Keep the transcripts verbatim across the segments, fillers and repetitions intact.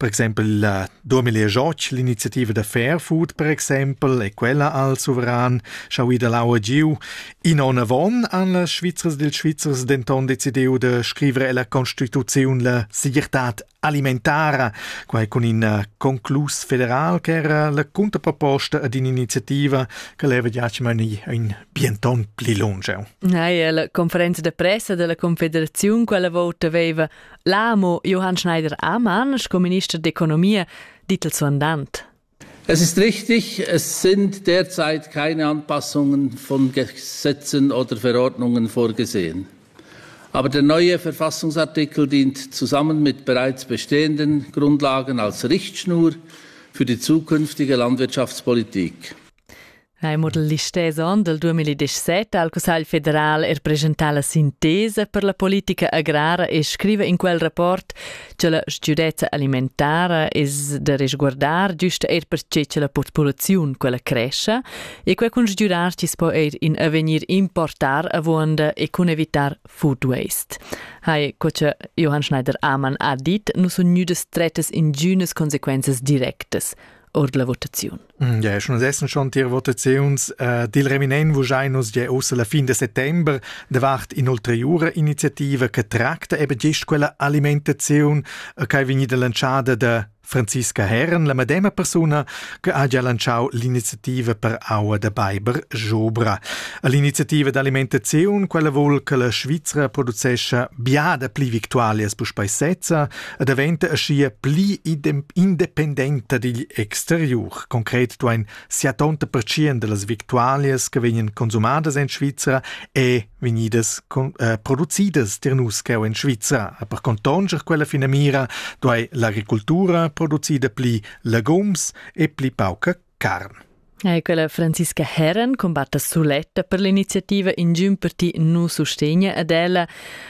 Per esempio il duemiladiciotto l'iniziativa da Fair Food, per esempio, e quella al Soveran, schau da Laua Giu. In onavon han la Schweizers del Schweizers denton decidiu de scrivere la Constituzione la Sichertat alimentara, quai con in conclus federal che era la controproposta ad un'iniziativa che leva giacimani in bienton pli lunge. Hai la conferenza de pressa della Confederazione quella volta aveva l'amo Johann Schneider-Ammann, Minister d'Economia, dit so andant. Es ist richtig, es sind derzeit keine Anpassungen von Gesetzen oder Verordnungen vorgesehen. Aber der neue Verfassungsartikel dient zusammen mit bereits bestehenden Grundlagen als Richtschnur für die zukünftige Landwirtschaftspolitik. Hai model l'istès on del duemiladiciassette al Consiglio federal er presenta la sintesa per la politica agrara e scrive in quel rapport che la sicurezza alimentare es da resguardar giusto er perché che la popolazione quella cresce e que con sgiurar ci si può er in avenir importar avonda e con evitar food waste. Hai coche Johann Schneider-Ammann ha dit nu son nudes trettes in giunes consequences directes or la votazione. Mm, ja, schon essen schon die Votations uh, dil reminen wo scheinus ja aus la fin de settember davart inoltre jura iniziativa che tratta eben gest quella alimentazione uh, che vini de lanciada de Franziska Herren, la medema persona che ha già lanciato l'iniziativa per Aua de Biber Jobra. L'iniziativa d'alimentazione, quella vuol che la Svizzera producesce biada pli victualias per spaisezza e diventa ascia pli independente dagli exterior. Concret, tu ein settanta per cento delle victualias che vengono consumate in Svizzera e venidas uh, producidas der nus che in Svizzera. Per contonger quella fina mira, tu hai l'agricoltura producida pli legums e pli pauca carn. E quella Franziska Herren combatta suletta per l'iniziativa in giun parti nu sostegna ad ella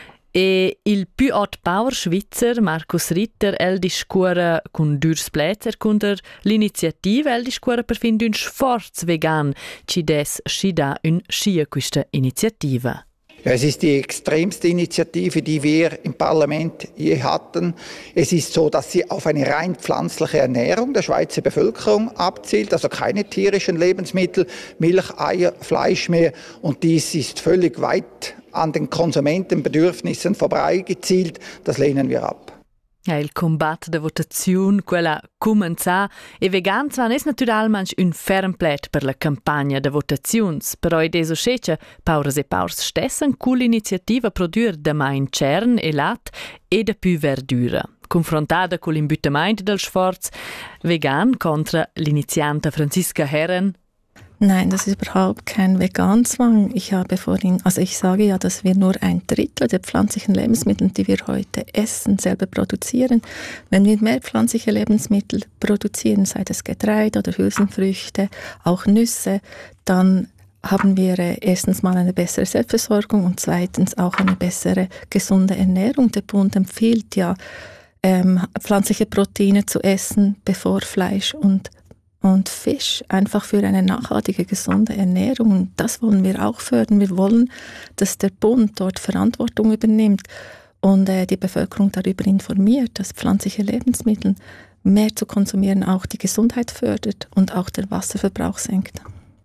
e il più hot power svizzer Markus Ritter el discura con durs plätzer contro l'iniziativa el discura per fin d'un sforz vegan ci des scida un schia questa iniziativa. Ja, es ist die extremste Initiative, die wir im Parlament je hatten. Es ist so, dass sie auf eine rein pflanzliche Ernährung der Schweizer Bevölkerung abzielt, also keine tierischen Lebensmittel, Milch, Eier, Fleisch mehr. Und dies ist völlig weit an den Konsumentenbedürfnissen vorbeigezielt. Das lehnen wir ab. Ja, il combat de votazione, quella comenza, e vegans van es naturalmente un ferm plet per la campagna de votazions, però ed eso scece paures e paurs stessen cu l'iniziativa produr de main cern e lat e de più verdura. Confrontada con l'imbuttamento del sforz vegan contra l'inizianta Franziska Herren. Nein, das ist überhaupt kein Veganzwang. Ich habe vorhin, also ich sage ja, dass wir nur ein Drittel der pflanzlichen Lebensmittel, die wir heute essen, selber produzieren. Wenn wir mehr pflanzliche Lebensmittel produzieren, sei das Getreide oder Hülsenfrüchte, auch Nüsse, dann haben wir erstens mal eine bessere Selbstversorgung und zweitens auch eine bessere gesunde Ernährung. Der Bund empfiehlt ja, ähm, pflanzliche Proteine zu essen, bevor Fleisch und Und Fisch, einfach für eine nachhaltige, gesunde Ernährung. Und das wollen wir auch fördern. Wir wollen, dass der Bund dort Verantwortung übernimmt und äh, die Bevölkerung darüber informiert, dass pflanzliche Lebensmittel mehr zu konsumieren auch die Gesundheit fördert und auch den Wasserverbrauch senkt.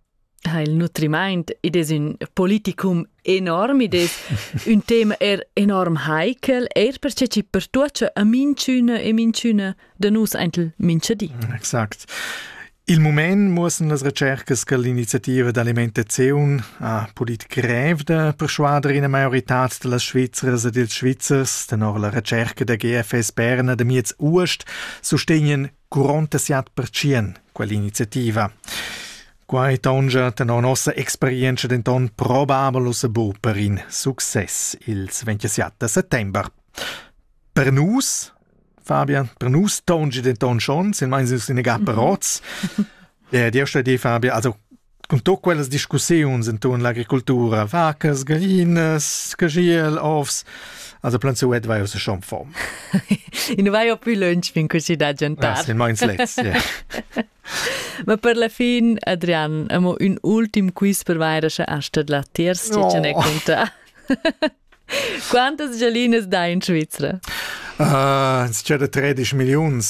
Il nutrimento ed è un politicum enorme, ed è un tema er enorm heikel, er perché ci per tuccia a minciuna e minciuna da nus eintel minchadi. Exakt. Il moment müssen las recercas che l'iniziativa d'alimentazione a politica greve da persuadere in majorità delle Schweizers e dels Schweizers, tenor la recerca da G F S Berna da miez Ust, sostenien quarantasette per cento quell'iniziativa. Quai tonja tenor nostra esperienza denton probabile se bo per in success il ventisette settember. Per nus Fabian, per nus tongi denton schon, sind meins in Gapperoz. Ja, die erste Idee, Fabian, also con tutte quelle discussioni intorno all'agricoltura, vacas, gallinas, cagiel, ovs, also plan so etwa aus schon vom. In vai più lunch fin così da giantare. Ja, sind meins let's, ja. Ma per la fin, Adrian, amo un ultim quiz per vairasche asta la terza, oh. Ce ne conta. Quantas gallinas da in Svizzera? Uh, c'è da tredici milioni.